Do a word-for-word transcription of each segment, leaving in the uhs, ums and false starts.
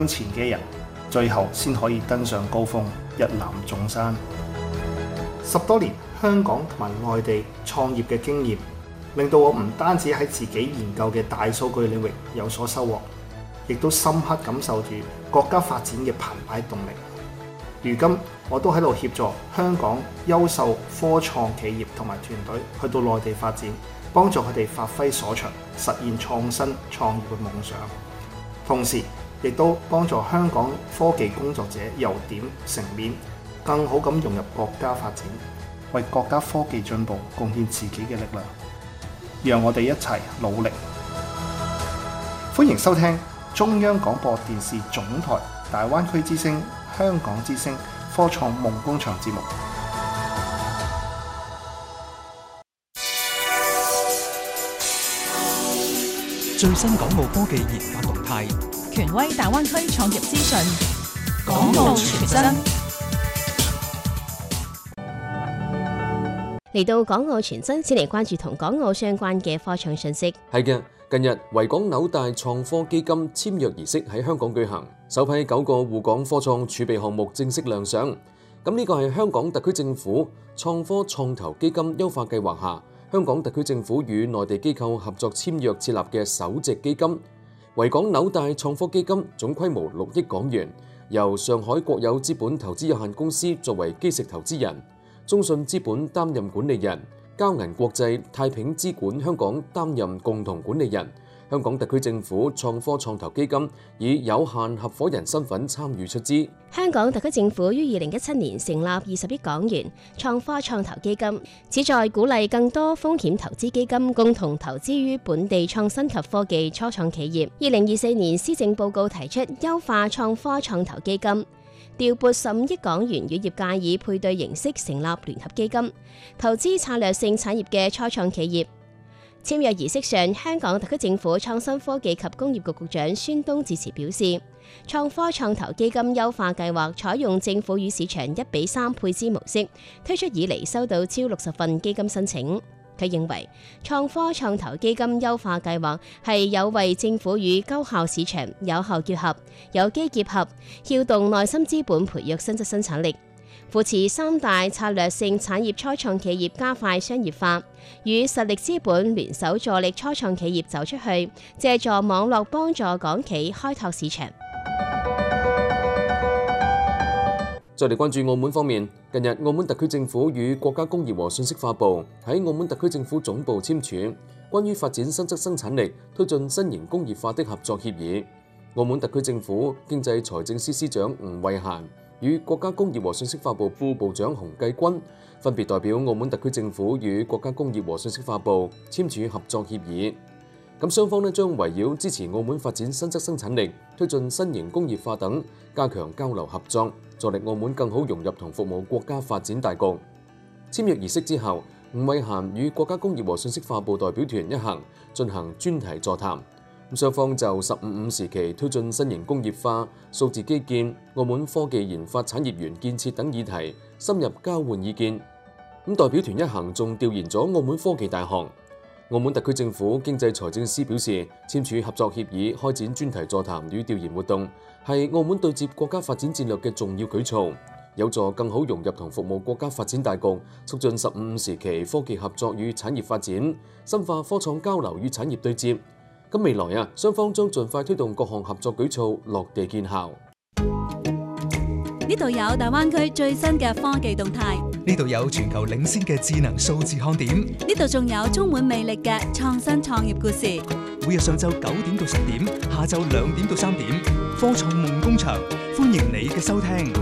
前嘅人，最後先可以登上高峰，一覽眾山。十多年香港同埋外地創業嘅經驗，令到我唔單止喺自己研究嘅大數據領域有所收穫，亦都深刻感受住國家發展嘅澎湃動力。如今我都喺度協助香港優秀科創企業同埋團隊去到內地發展，幫助佢哋發揮所長，實現創新創業嘅夢想。同時亦都幫助香港科技工作者由點成面，更好咁融入國家發展，為國家科技進步貢獻自己嘅力量。讓我哋一齊努力。歡迎收聽中央廣播電視總台大灣區之聲、香港之聲科創夢工場節目。 最新港澳科技研發動態， 權威大灣區創業資訊，港澳全真。 嚟到港澳全真，先嚟關注同港澳相關嘅科創信息。 係嘅，近日維港紐帶創科基金簽約儀式喺香港舉行，首批九個滬港科創儲備項目正式亮相。咁呢個係香港特區政府創科創投基金優化計劃下，香港特區政府與內地機構合作簽約設立嘅首隻基金。維港紐帶創科基金總規模六億港元，由上海國有資本投資有限公司作為基石投資人，中信資本擔任管理人，交銀國際、太平資管香港擔任共同管理人。香港特區政府創科創投基金以有限合夥人身份參與出資。 香港特區政府於二零一七年成立二十億港元創科創投基金，旨在鼓勵更多風險投資基金共同投資於本地創新及科技初創企業。二零二四年施政報告提出優化創科創投基金，調撥十五億港元與業界以配對形式成立聯合基金，投資策略性產業嘅初創企業。簽約儀式上，香港特區政府創新科技及工業局局長孫東致辭表示，創科創投基金優化計劃採用政府與市場一比三配資模式，推出以嚟收到超六十份基金申請。佢認為創科創投基金優化計劃係有為政府與高效市場有效結合、有機結合，撬動內心資本，培育新質生產力，扶持三大策略性產業初創企業加快商業化，與實力資本聯手助力初創企業走出去，借助網絡幫助港企開拓市場。 再嚟關注澳門方面，近日澳門特區政府與國家工業和信息化部喺澳門特區政府總部簽署關於發展新質生產力、推進新型工業化的合作協議。澳門特區政府經濟財政司司長吳惠嫻與國家工業和信息化部副部長洪繼軍分別代表澳門特區政府與國家工業和信息化部簽署合作協議。咁雙方呢將圍繞支持澳門發展新質生產力、推進新型工業化等，加強交流合作，助力澳門更好融入同服務國家發展大局。簽約儀式之後，吳惠嫻與國家工業和信息化部代表團一行進行專題座談。雙方就十五五時期推進新型工業化、數字基建、澳門科技研發產業園建設等議題深入交換意見。咁代表團一行仲調研咗澳門科技大學。澳門特區政府經濟財政司表示，簽署合作協議、開展專題座談與調研活動，係澳門對接國家發展戰略嘅重要舉措，有助更好融入同服務國家發展大局，促進十五五時期科技合作與產業發展，深化科創交流與產業對接。咁未來啊，雙方將盡快推動各項合作舉措落地見效。 呢度有大灣區最新嘅科技動態， 呢度有全球領先嘅智能數字看點， 呢度仲有充滿魅力嘅創新創業故事。 每日上晝九點到十點，下晝兩點到三點，科創夢工場，歡迎你嘅收聽。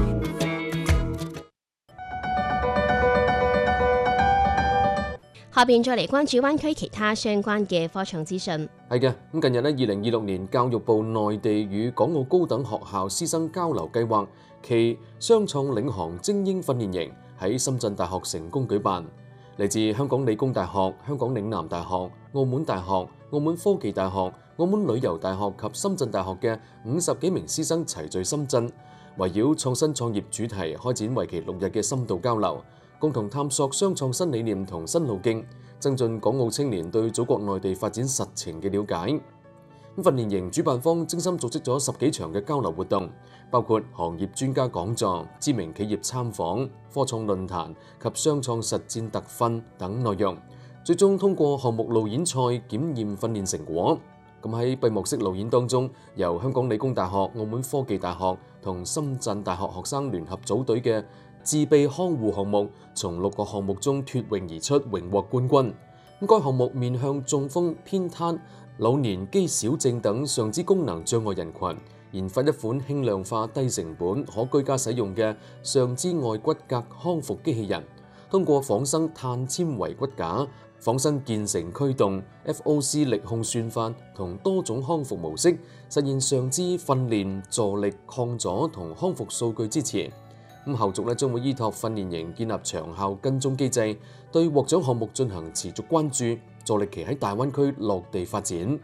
下邊再嚟關注灣區其他相關嘅科創資訊。 係嘅，咁近日咧，二零二六年教育部內地與港澳高等學校師生交流計劃其雙創領航精英訓練營喺深圳大學成功舉辦。嚟自香港理工大學、香港嶺南大學、澳門大學、澳門科技大學、澳門旅遊大學及深圳大學嘅五十幾名師生齊聚深圳，圍繞創新創業主題開展為期六日嘅深度交流，共同探索雙創新理念同新路徑，增進港澳青年對祖國內地發展實情嘅了解。 訓練營主辦方精心組織咗十幾場嘅交流活動，包括行業專家講座、知名企業參訪、科創論壇及雙創實戰特訓等內容。最終通過項目路演賽檢驗訓練成果。咁喺閉幕式路演當中，由香港理工大學、澳門科技大學同深圳大學學生聯合組隊嘅自備看護項目，從六個項目中脫穎而出，榮獲冠軍。咁該項目面向中風、偏癱、老年肌少症等上肢功能障礙人群，研發一款輕量化、低成本、可居家使用嘅上肢外骨骼康復機器人，通過仿生碳纖維骨架、仿生鍵程驅動、F O C 力控算法同多種康復模式，實現上肢訓練、助力、抗阻同康復數據支持。咁後續咧將會依託訓練營建立長效跟蹤機制，對獲獎項目進行持續關注，助力其喺大灣區落地發展。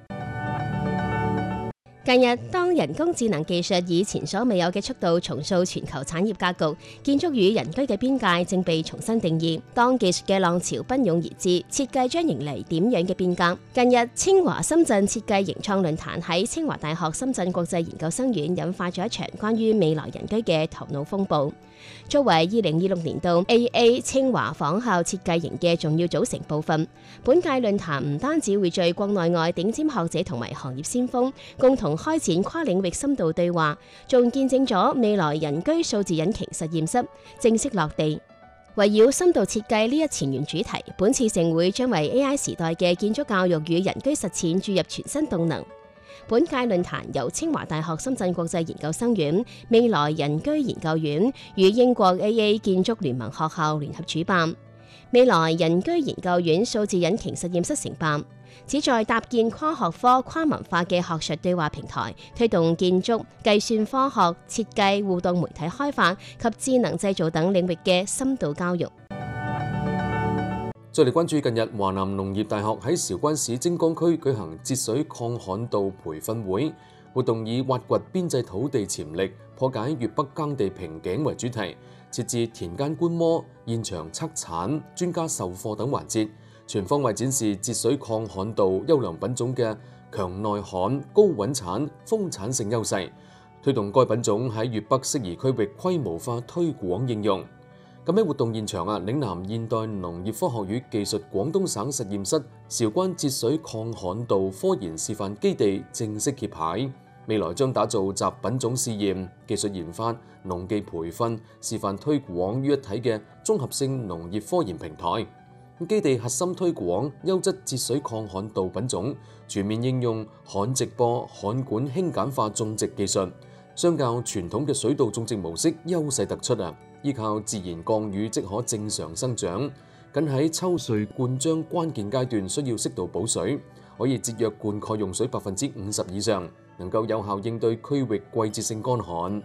近日，當人工智能技術以前所未有嘅速度重塑全球產業格局，建築與人居嘅邊界正被重新定義。當技術嘅浪潮奔湧而至，設計將迎嚟點樣嘅變革？近日，清華深圳設計營創論壇喺清華大學深圳國際研究生院引發咗一場關於未來人居嘅頭腦風暴。作為二零二六年度 A A 清華仿效設計營嘅重要組成部分，本屆論壇唔單止匯聚國內外頂尖學者同埋行業先鋒，共同開展跨領域深度對話，仲見證咗未來人居數字引擎實驗室正式落地。圍繞深度設計呢一前沿主題，本次盛會將為 A I 時代嘅建築教育與人居實踐注入全新動能。本屆論壇由清華大學深圳國際研究生院、未來人居研究院與英國 A A 建築聯盟學校聯合主辦，未來人居研究院數字引擎實驗室承辦，旨在搭建跨學科、跨文化嘅學術對話平台，推動建築、計算科學、設計、互動媒體開發及智能製造等領域嘅深度交育。 再嚟關注近日華南農業大學喺韶關市精江區舉行節水抗旱稻培訓會，活動以挖掘邊際土地潛力、破解粵北耕地瓶頸為主題，設置田間觀摩、現場測產、專家授課等環節，全方位展示節水抗旱稻優良品種嘅強耐旱、高穩產、豐產性優勢，推動該品種喺粵北適宜區域規模化推廣應用。咁喺活動現場啊，嶺南現代農業科學與技術廣東省實驗室韶關節水抗旱稻科研示範基地正式揭牌，未來將打造集品種試驗、技術研發、農技培訓、示範推廣於一體嘅綜合性農業科研平台。基地核心推廣優質節水抗旱稻品種，全面應用旱直播、旱管輕簡化種植技術，相較傳統嘅水稻種植模式優勢突出啊！依靠自然降雨即可正常生長，僅喺抽穗灌漿關鍵階段需要適度補水，可以節約灌溉用水百分之五十以上，能夠有效應對區域季節性乾旱。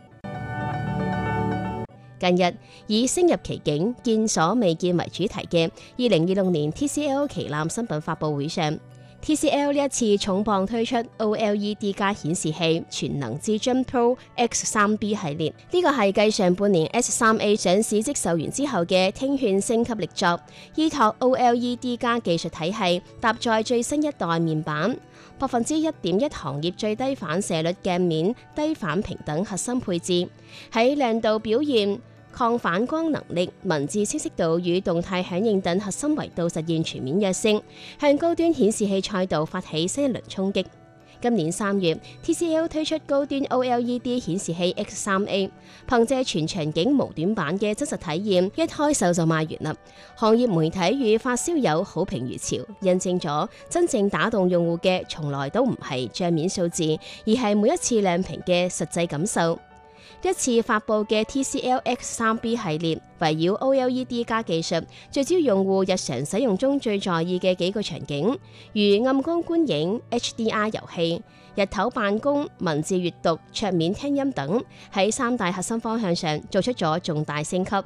近日以升入奇景、見所未見為主題嘅二零二六年 T C L 旗艦新品發佈會上，T C L 呢一次重磅推出 O L E D 加顯示器全能至臻 Pro X 三 B 系列，呢個係繼上半年 S 三 A 上市即售完之後嘅聽勸升級力作，依託 O L E D 加技術體系，搭載最新一代面板，百分之一點一行業最低反射率鏡面、低反屏等核心配置，喺亮度表現、抗反光能力、文字清晰度與動態響應等核心維度實現全面躍升，向高端顯示器賽道發起新一輪衝擊。今年三月 ，T C L 推出高端 O L E D 顯示器 X 三 A， 憑借全場景無短板嘅真實體驗，一開售就賣完啦。行業媒體與發燒友好評如潮，印證咗真正打動用戶嘅從來都唔係帳面數字，而係每一次亮屏嘅實際感受。一次發佈嘅 T C L X 三 B 系列圍繞 O L E D 加技術，聚焦用戶日常使用中最在意嘅幾個場景，如暗光觀影、H D R 遊戲、日頭辦公、文字閱讀、桌面聽音等，喺三大核心方向上做出咗重大升級。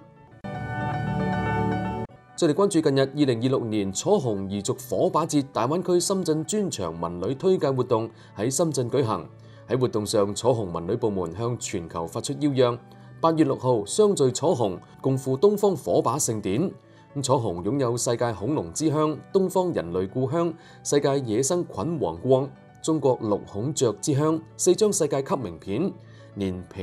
再嚟關注近日二零二六年楚雄彝族火把節大灣區深圳專場文旅推介活動喺深圳舉行。喺活動上，楚雄文旅部門向全球發出邀約，八月六號相聚楚雄，共赴東方火把盛典。咁楚雄擁有世界恐龍之鄉、東方人類故鄉、世界野生菌王國、 中國六孔雀之鄉四張世界級名片，連評